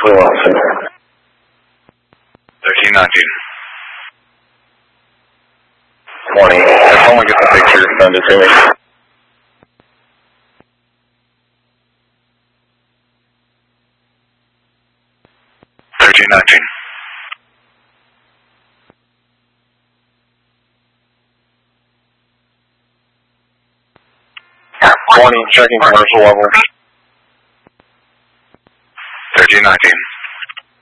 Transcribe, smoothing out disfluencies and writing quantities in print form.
1319. 20. If someone gets a picture, send it to me. Checking commercial level. 1319.